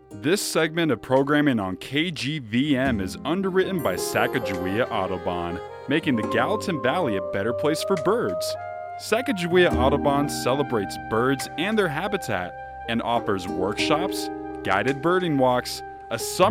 This segment of programming on KGVM is underwritten by Sacagawea Audubon, making the Gallatin Valley a better place for birds. Sacagawea Audubon celebrates birds and their habitat and offers workshops, guided birding walks, a summer